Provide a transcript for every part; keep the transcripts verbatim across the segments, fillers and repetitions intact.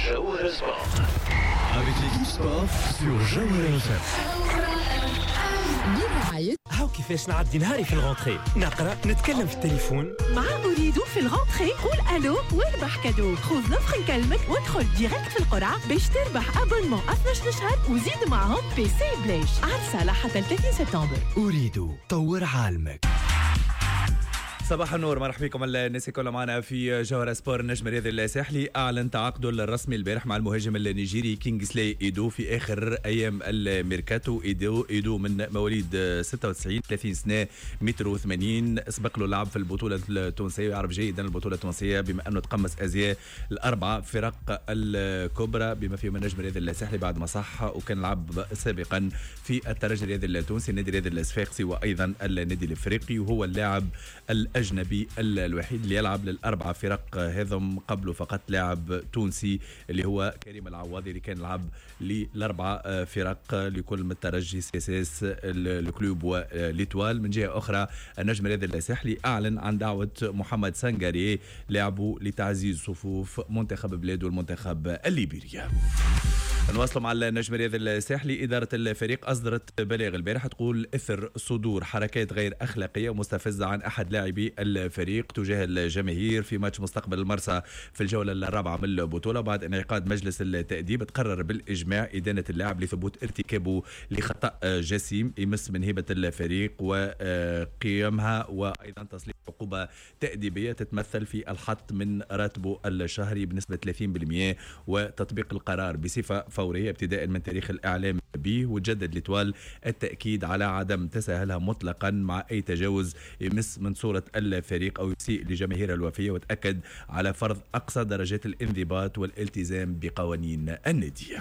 Jawhara Sport. Avec l'équipe sport sur Jawhara F M. برعاية هاو كيفاش نعدي نهاري في الغونتري، نقرا نتكلم في التليفون مع أريد في الغونتري. قول ألو واربح كادو. خذ نفخ نكلمك وادخل ديريكت في القرعة باش تربح أبونمون اثنا عشر شهر وزيد معهم بي سي بلاش. عرسة حتى ثلاثين سبتمبر. أريد طور عالمك. صباح النور، مرحبا بكم الناس كلها معنا في جوهرة سبور. النجم الرياضي الساحلي أعلن تعاقده الرسمي البارح مع المهاجم النيجيري كينغسلي إيدو في آخر أيام الميركاتو. إيدو إيدو من مواليد ستة وتسعين، ثلاثين سنة، متر وثمانين. سبق له لعب في البطولة التونسية ويعرف جيدا البطولة التونسية بما أنه تقمص أزياء الأربعة فرق الكبرى بما فيهم النجم الرياضي الساحلي بعد ما صح، وكان لعب سابقا في الترجي الرياضي التونسي، النادي الرياضي الصفاقسي، وأيضا النادي الإفريقي. وهو اللاعب الأجنبي الوحيد اللي يلعب للأربعة فرق هذم. قبله فقط لاعب تونسي اللي هو كريم العواضي اللي كان لعب للأربعة فرق لكل من الترجي، سيساس، الكلوب وليتوال. من جهة أخرى النجم الرياضي الساحلي أعلن عن دعوة محمد سانغاري لاعبه لتعزيز صفوف منتخب بلاده المنتخب الليبيري. نواصلوا مع النجم الرياضي الساحلي. إدارة الفريق أصدرت بلاغ البارحة تقول إثر صدور حركات غير أخلاقية ومستفزة عن أحد لاعبي الفريق تجاه الجماهير في ماتش مستقبل المرسى في الجولة الرابعة من البطولة، بعد انعقاد مجلس التأديب تقرر بالإجماع إدانة اللاعب لثبوت ارتكابه لخطأ جسيم يمس من هيبة الفريق وقيمها، وأيضا تصليح عقوبة تأديبية تتمثل في الحط من راتبه الشهري بنسبة ثلاثين بالمئة وتطبيق القرار بصفة فورية ابتداء من تاريخ الإعلام به. وجدد لتوال التأكيد على عدم تساهلها مطلقا مع أي تجاوز يمس من صورة الفريق أو يسيء لجماهير الوفية، وتأكد على فرض أقصى درجات الانضباط والالتزام بقوانين النادي.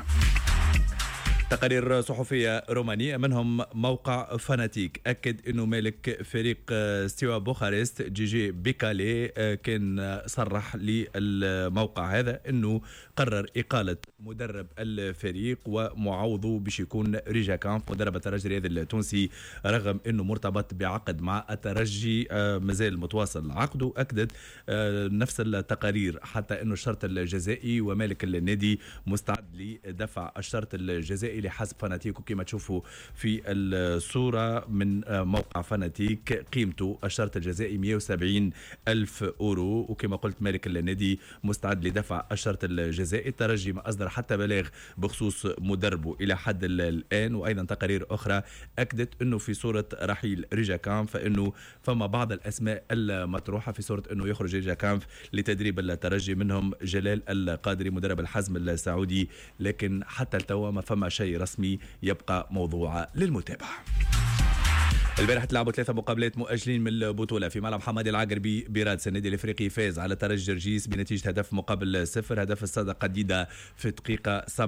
تقارير صحفية رومانية منهم موقع فاناتيك أكد أنه مالك فريق ستيوا بوخارست جي جي بيكالي كان صرح للموقع هذا أنه قرر إقالة مدرب الفريق ومعوضه باش يكون ريجا كامب مدرب الترجي الرياضي التونسي، رغم أنه مرتبط بعقد مع الترجي مازال متواصل عقده. أكدت نفس التقارير حتى أنه الشرط الجزائي ومالك النادي مستعد لدفع الشرط الجزائي لحسب فاناتيك. وكما تشوفوا في الصورة من موقع فاناتيك قيمته الشرط الجزائي مئة وسبعين ألف أورو، وكما قلت مالك النادي مستعد لدفع الشرط الجزائي. الترجي ما أصدر حتى بلاغ بخصوص مدربه إلى حد الآن. وأيضا تقارير أخرى أكدت أنه في صورة رحيل ريجا كامف فإنه فما بعض الأسماء المطروحة في صورة أنه يخرج ريجا كامف لتدريب الترجي، منهم جلال القادري مدرب الحزم السعودي، لكن حتى التو ما فما شيء رسمي، يبقى موضوع للمتابعة. البارحة تلعبوا ثلاثة مقابلات مؤجلين من البطولة في ملعب حمادي العقربي برادس. النادي الافريقي فاز على ترجي جرجيس بنتيجة هدف مقابل صفر. هدف الصدى قديدة في دقيقة